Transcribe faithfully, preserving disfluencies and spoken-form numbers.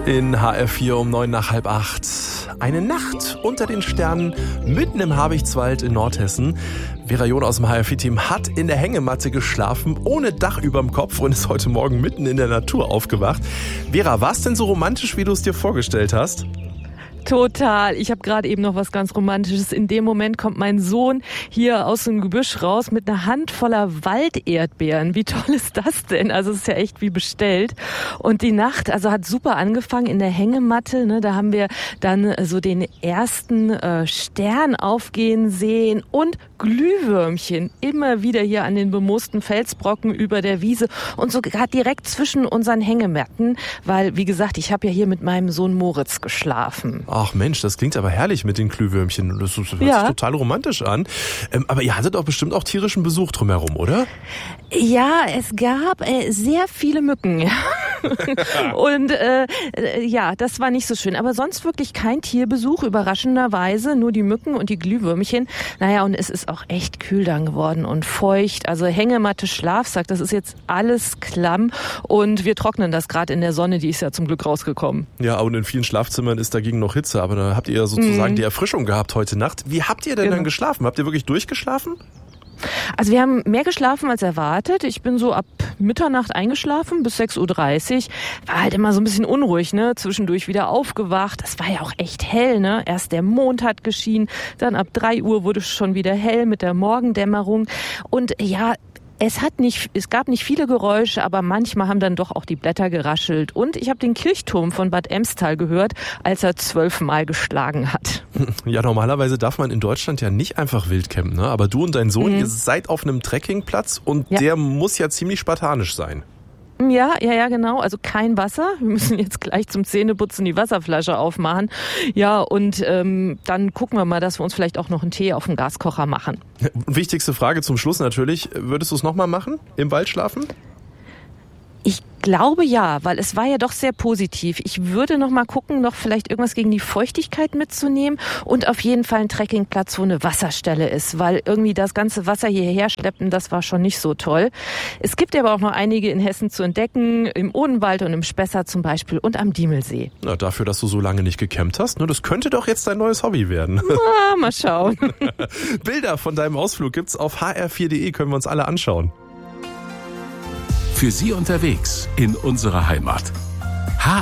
In H R vier um neun nach halb acht. Eine Nacht unter den Sternen mitten im Habichtswald in Nordhessen. Vera John aus dem H R vier-Team hat in der Hängematte geschlafen, ohne Dach überm Kopf und ist heute Morgen mitten in der Natur aufgewacht. Vera, war es denn so romantisch, wie du es dir vorgestellt hast? Total. Ich habe gerade eben noch was ganz Romantisches. In dem Moment kommt mein Sohn hier aus dem Gebüsch raus mit einer Hand voller Walderdbeeren. Wie toll ist das denn? Also es ist ja echt wie bestellt. Und die Nacht, also hat super angefangen in der Hängematte. Ne? Da haben wir dann so den ersten äh, Stern aufgehen sehen und Glühwürmchen immer wieder hier an den bemoosten Felsbrocken über der Wiese und sogar direkt zwischen unseren Hängematten, weil, wie gesagt, ich habe ja hier mit meinem Sohn Moritz geschlafen. Ach Mensch, das klingt aber herrlich mit den Glühwürmchen. Das hört ja. sich total romantisch an. Ähm, aber ihr hattet doch bestimmt auch tierischen Besuch drumherum, oder? Ja, es gab äh, sehr viele Mücken. Und äh, ja, das war nicht so schön. Aber sonst wirklich kein Tierbesuch, überraschenderweise. Nur die Mücken und die Glühwürmchen. Naja, und es ist auch echt kühl dann geworden und feucht. Also Hängematte, Schlafsack, das ist jetzt alles klamm. Und wir trocknen das gerade in der Sonne, die ist ja zum Glück rausgekommen. Ja, und in vielen Schlafzimmern ist dagegen noch Hitze. Aber da habt ihr sozusagen mhm. die Erfrischung gehabt heute Nacht. Wie habt ihr denn genau. dann geschlafen? Habt ihr wirklich durchgeschlafen? Also wir haben mehr geschlafen als erwartet. Ich bin so ab Mitternacht eingeschlafen bis sechs Uhr dreißig. War halt immer so ein bisschen unruhig, ne? Zwischendurch wieder aufgewacht. Das war ja auch echt hell, ne? Erst der Mond hat geschienen, dann ab drei Uhr wurde es schon wieder hell mit der Morgendämmerung. Und ja, Es hat nicht, es gab nicht viele Geräusche, aber manchmal haben dann doch auch die Blätter geraschelt. Und ich habe den Kirchturm von Bad Emstal gehört, als er zwölfmal geschlagen hat. Ja, normalerweise darf man in Deutschland ja nicht einfach wild campen, ne? Aber du und dein Sohn, mhm. ihr seid auf einem Trekkingplatz und ja. der muss ja ziemlich spartanisch sein. Ja, ja, ja, genau. Also kein Wasser. Wir müssen jetzt gleich zum Zähneputzen die Wasserflasche aufmachen. Ja, und ähm, dann gucken wir mal, dass wir uns vielleicht auch noch einen Tee auf dem Gaskocher machen. Wichtigste Frage zum Schluss natürlich. Würdest du es nochmal machen? Im Wald schlafen? Ich glaube ja, weil es war ja doch sehr positiv. Ich würde noch mal gucken, noch vielleicht irgendwas gegen die Feuchtigkeit mitzunehmen und auf jeden Fall einen Trekkingplatz, wo eine Wasserstelle ist, weil irgendwie das ganze Wasser hierher schleppen, das war schon nicht so toll. Es gibt aber auch noch einige in Hessen zu entdecken, im Odenwald und im Spessart zum Beispiel und am Diemelsee. Na, dafür, dass du so lange nicht gecampt hast, ne, das könnte doch jetzt dein neues Hobby werden. Ah, mal schauen. Bilder von deinem Ausflug gibt's auf h r vier punkt d e, können wir uns alle anschauen. Für Sie unterwegs in unserer Heimat.